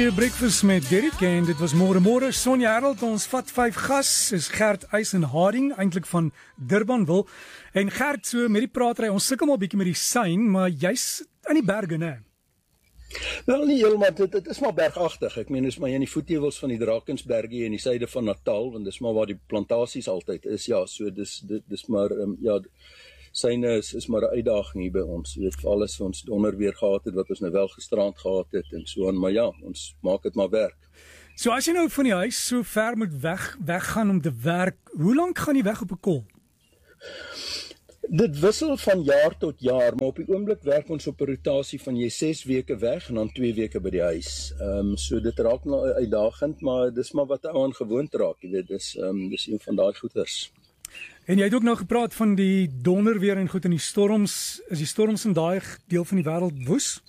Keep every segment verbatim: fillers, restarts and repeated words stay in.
Breakfast met Derek en dit was môre môre. Sonja Harold, ons vat vyf gas, is Gert Eisenharding, eintlik van Durbanville. En Gert, so met die praatry, ons sukkel maar 'n bietjie met die sein, maar jy's in die berge, né? Wel nie heeltemal, dit, dit is maar bergagtig. Ek meen, dis maar in die voetheuwels van die Drakensberge in die suide van Natal, want dis maar waar die plantasies altyd is. Ja, so dis dit dis maar um, ja, syne is, is maar 'n uitdaging hier by ons. Jy weet, vir alles ons donder weer gehad het wat ons nou wel gisterand gehad het en so aan, maar ja, ons maak dit maar werk. So as jy nou van die huis so ver moet weg weggaan om te werk, hoe lank gaan jy weg op 'n kol? Dit wissel van jaar tot jaar, maar op die oomblik werk ons op 'n rotasie van jy ses weke weg en dan twee weke by die huis. Ehm um, so dit raak nou uitdagend, maar dis maar wat ou aan gewoond raak, jy weet, dis ehm um, dis een van daai goeters. En jy het ook nou gepraat van die donderweer en goed en die storms, is die storms in daai deel van die wêreld woes?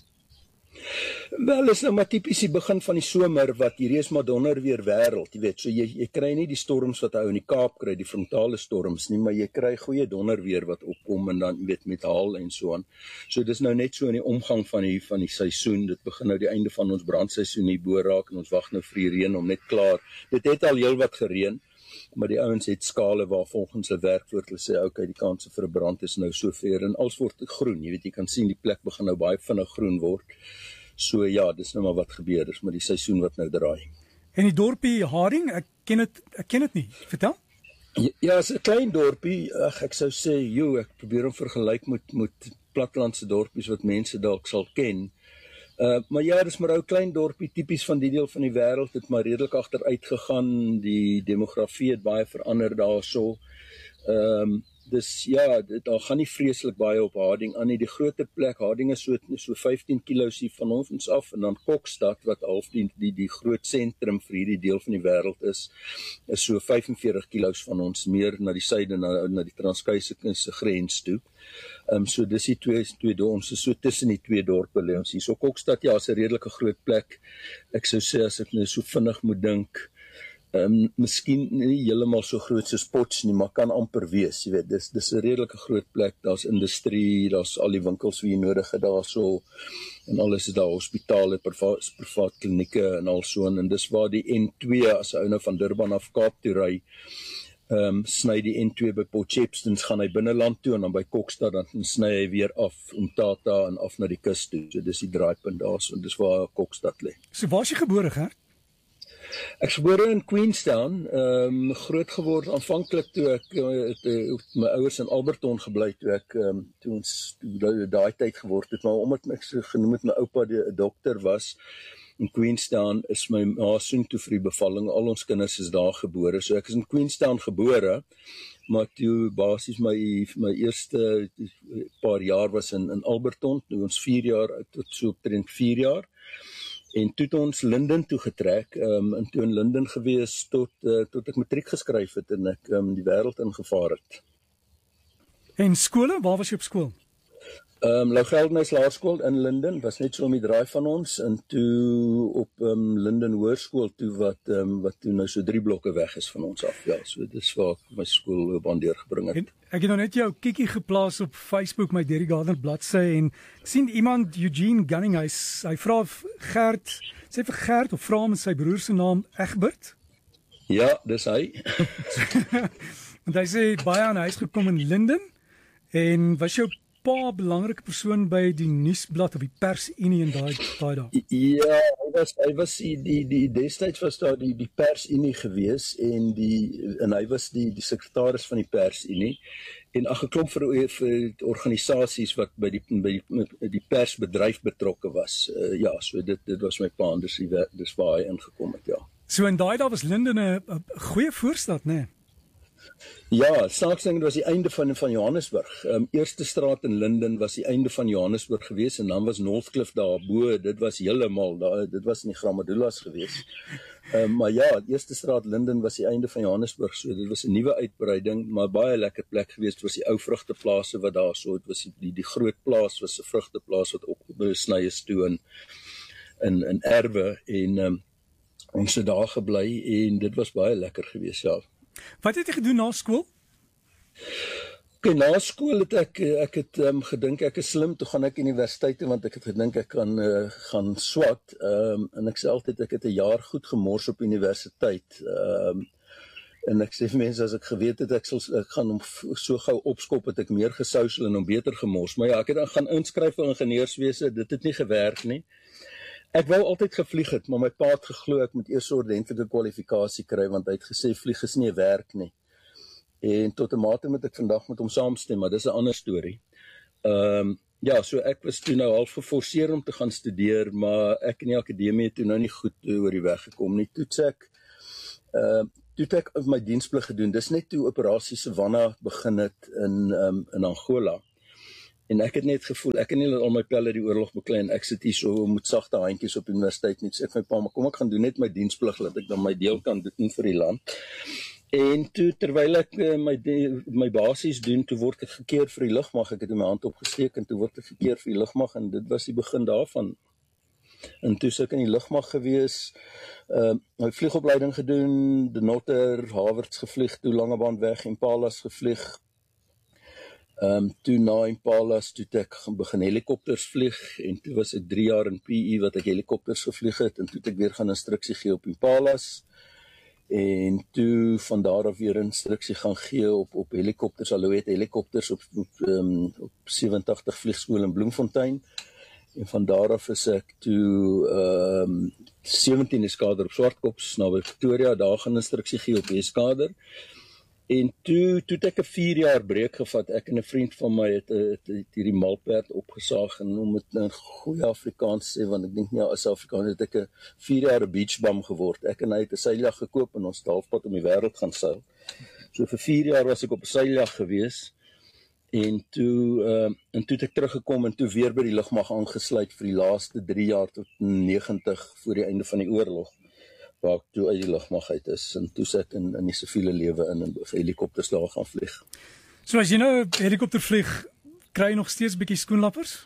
Wel, is nou maar tipies die begin van die somer wat hierdie is maar donderweer wêreld, jy weet, so jy, jy kry nie die storms wat ou in die Kaap kry, die frontale storms nie, maar jy kry goeie donderweer wat opkom en dan, jy weet, met haal en so aan. So dis nou net so in die omgang van die, van die seisoen, dit begin nou die einde van ons brandseisoen hier bo raak en ons wag nou vir die reën om net klaar, dit het al heel wat gereën, maar die ouens het skale waar volgens hulle werkwoord hulle sê, okay, die kanse vir 'n brand is nou so ver en alles word groen, jy weet, jy kan sien die plek begin nou baie vinnig groen word. So ja, dis nou maar wat gebeur, dis maar die seisoen wat nou draai. En die dorpie Harding, ek ken dit, ek ken dit nie. Vertel? Ja, ja, is 'n klein dorpie, ag ek sou sê, joe, ek probeer hom vergelyk met met plattelandse dorpies wat mense dalk sal ken. Uh, maar ja, dis maar 'n ou klein dorpie, tipies van die deel van die wêreld, het maar redelik agteruit gegaan, die demografie het baie verander daarso. Ehm um, dis ja, dit, daar gaan nie vreeslik baie op Harding aan nie. Die groter plek, Harding is so so vyftien kilos hier van ons af en dan Kokstad wat half die die die groot sentrum vir hierdie deel van die wêreld is, is so vyfenveertig kilos van ons meer na die suide na na die Transkei se grens toe. Ehm um, so dis die twee twee ons is so tussen die twee dorpe lê ons hier. So Kokstad ja, is 'n redelike groot plek. Ek sou sê as ek nou so vinnig moet dink, Ehm um, miskien nie heeltemal so groot soos Potch nie, maar kan amper wees, jy weet, dis dis 'n redelike groot plek, daar's industrie, daar's al die winkels wat jy nodig het daarso, en alles is daar, hospitale, privaat, privaat klinieke en al so, en dis waar die N twee, as ou nou van Durban af Kaap toe ry, ehm um, sny die N twee by Potchefstroom, gaan hy binneland toe, en dan by Kokstad, dan sny hy weer af Umtata en af na die kus toe, so dis die draaipunt daarso, dis waar Kokstad lê. So waar is jy gebore, Gert? Ek is gebore in Queenstown, um, groot geword aanvanklik toe ek het, uh, my ouers in Alberton gebly toe ek um, toe ons toe daai tyd geword het, maar omdat ek so genoem het my oupa die 'n dokter was in Queenstown, is my ma soontoe vir die bevalling, al ons kinders is daar gebore, so ek is in Queenstown gebore, maar toe basies my my eerste paar jaar was in in Alberton, toe ons vier jaar tot so omtrent vier jaar. En toe het ons Linden toe getrek, um, en toe in Linden gewees tot, uh, tot ek matriek geskryf het en ek um, die wêreld ingevaar het. En skole, waar was jy op skool? Um, Lou Geldenhuys Laerskool in Linden, was net so om die draai van ons, en toe op um, Linden Hoërskool toe, wat, um, wat toe nou so drie blokke weg is van ons af, ja, so dis waar ek my skoolloopbaan deurgebring het. En, ek het nou net jou kiekie geplaas op Facebook, my Derek Gardner bladsy, en ek sien iemand, Eugene Gunning, hy, hy vra Gert, sê vir Gert, of vra hom sy broer se naam, Egbert? Ja, dis hy. Want hy sê, baie aan huis gekom in Linden, en was jou pa belangrike persoon by die nuusblad of die Persunie in daai daai dae. Ja, hy was hy was die die, die destyds was daar die die Persunie gewees en die en hy was die die sekretaris van die Persunie en ag 'n klomp vir vir organisasies wat by die by die, die persbedryf betrokke was. Uh, ja, so dit dit was my pa, dis dis waar hy ingekom het, ja. So in daai dae was Linden 'n goeie voorstad, né? Nee? Ja, Saaksing was die einde van van Johannesburg. Um, Eerste straat in Linden was die einde van Johannesburg gewees en dan was Northcliffe daarbo, dit was heeltemal daar, dit was in die Gramadulas gewees. Um, maar ja, die Eerste straat Linden was die einde van Johannesburg, so dit was 'n nuwe uitbreiding, maar baie lekker plek gewees. Het was die ou vrugteplase wat daar so, dit was die die groot plaas was 'n vrugteplaas wat opgesny is toe in in in Erwe en um, ons het daar gebly en dit was baie lekker gewees, ja. Wat het jy gedoen na skool? Okay, na skool het ek, ek het um, gedink ek is slim, toe gaan ek universiteit toe, want ek het gedink ek kan uh, gaan swat, um, en ek sê altyd, ek het 'n jaar goed gemors op universiteit, um, en ek sê vir mense, as ek geweet het, ek, sal, ek gaan om so gauw opskop, het ek meer gesousel en om beter gemors, maar ja, ek het dan gaan inskryf vir ingenieurswese, dit het nie gewerk nie. Ek wou altyd gevlieg het, maar my pa het geglo, ek moet eers 'n ordentlike kwalifikasie kry, want hy het gesê, vlieg is nie 'n werk nie. En tot 'n mate moet ek vandag met hom saamstem, maar dis 'n ander storie. Ehm um, ja, so ek was toe nou half geforseer om te gaan studeer, maar ek in die akademie het toe nou nie goed oor die weg gekom nie. Toe het ek ehm uh, toe het ek my diensplig gedoen. Dis net toe operasie Savannah begin het in um, in Angola. En ek het net gevoel, ek het nie al my pelle die oorlog beklei en ek sit hier so met sagte handjies op die universiteit nie. So ek my pa, maar kom ek gaan doen net my diensplig, laat ek dan my deel kan doen vir die land. En toe, terwyl ek uh, my, my basies doen, toe word ek gekeer vir die lugmag, ek het my hand opgesteek en toe word ek gekeer vir die lugmag en dit was die begin daarvan. En toe is ek in die lugmag gewees, uh, my vliegopleiding gedoen, De Notter, Havertz gevlieg, toe Langebaan weg, Impalas gevlieg. Um, toe na Impalas, toe ek begin helikopters vlieg, en toe was ek drie jaar in P E wat ek helikopters gevlieg het, en toe ek weer gaan instruksie gee op Impalas, en toe van daar af weer instruksie gaan gee op, op helikopters, Alouette helikopters op, op, um, op sewentig vliegskool in Bloemfontein, en van daar af is ek toe um, sewentien eskader op Swartkops, na Victoria, daar gaan instruksie gee op eskader, en toe, toe het ek 'n vier jaar breek gevat, ek en 'n vriend van my het, het, het hierdie malperd opgesaag, en om het in goeie Afrikaans sê, want ek dink nie as Afrikaans, het ek 'n vier jaar 'n beachbum geword, ek en hy het 'n seiljag gekoop, en ons het halfpad om die wêreld gaan seil, so vir vier jaar was ek op 'n seiljag gewees, en toe, uh, en toe het ek teruggekom, en toe weer by die lugmag aangesluit, vir die laaste drie jaar tot negentig, voor die einde van die oorlog, waar ek toe uit die lugmag uit is, en toe sit in, in die siviele lewe in, en helikopters daar gaan vlieg. So as jy nou helikopter vlieg, kry jy nog steeds bietjie skoenlappers?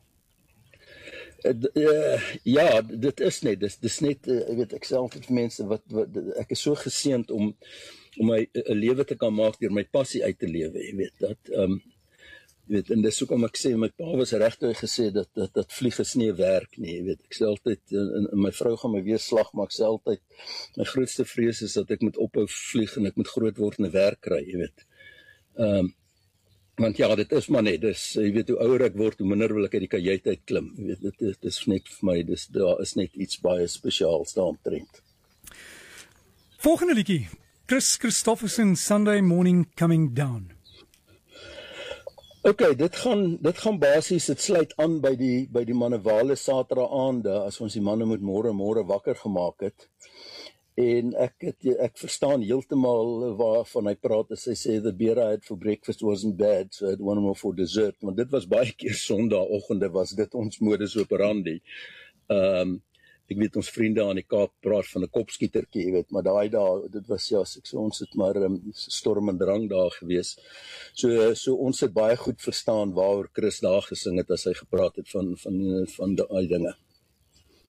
Uh, uh, ja, dit is net, dis, dis net, uh, ek weet, ek sê altyd vir mense, wat, wat, ek is so geseënd om, om my 'n lewe te kan maak, deur my passie uit te lewe, jy weet, dat, um, jy weet, en dis hoekom ek sê, my pa was regtig gesê, dat, dat, dat vlieg is nie 'n werk nie, jy weet, ek sê altyd, en, en my vrou gaan my weer slag, maar ek sê altyd, my grootste vrees is, dat ek moet ophou vlieg, en ek moet groot word en 'n werk kry, jy weet, um, want ja, dit is maar net, dis, jy weet, hoe ouer ek word, hoe minder wil ek uit die kajuit uitklim, jy weet, dit is, dit is net vir my, dis, daar is net iets baie spesiaals daaromtrent. Volgende liedjie, Chris Christofferson, Sunday Morning Coming Down. Ok, dit gaan, dit gaan basies, dit sluit aan by die, by die Manewale Saterdag aande, as ons die manne moet môre môre wakker gemaak het, en ek, het, ek verstaan heeltemal waarvan hy praat, as hy sê, the beer I had for breakfast wasn't bad, so I had one more for dessert, want dit was baie keer sondagoggende, was dit ons modus operandi. Um, ek weet, ons vriende aan die Kaap praat van 'n kopskietertjie, jy weet, maar daai dae, dit was ja, ek sê, ons het maar um, storm en drang daar gewees. So, so ons het baie goed verstaan waaroor Chris daar gesing het, as hy gepraat het van, van, van daai dinge.